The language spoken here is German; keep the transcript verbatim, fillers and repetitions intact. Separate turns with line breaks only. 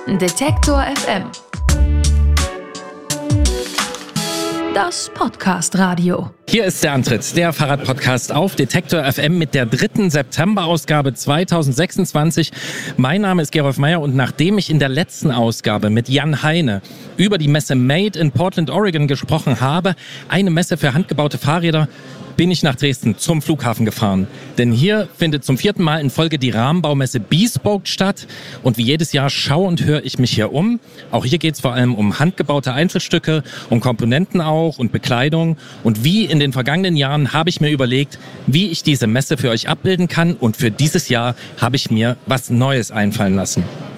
Detektor F M. Das Podcast-Radio.
Hier ist der Antritt, der Fahrradpodcast auf Detektor F M mit der dritten September-Ausgabe zweitausendsechsundzwanzig. Mein Name ist Gerolf Meyer und nachdem ich in der letzten Ausgabe mit Jan Heine über die Messe Made in Portland, Oregon gesprochen habe, eine Messe für handgebaute Fahrräder, bin ich nach Dresden zum Flughafen gefahren. Denn hier findet zum vierten Mal in Folge die Rahmenbaumesse Bespoke statt. Und wie jedes Jahr schaue und höre ich mich hier um. Auch hier geht es vor allem um handgebaute Einzelstücke, um Komponenten auch und Bekleidung. Und wie in den vergangenen Jahren habe ich mir überlegt, wie ich diese Messe für euch abbilden kann. Und für dieses Jahr habe ich mir was Neues einfallen lassen.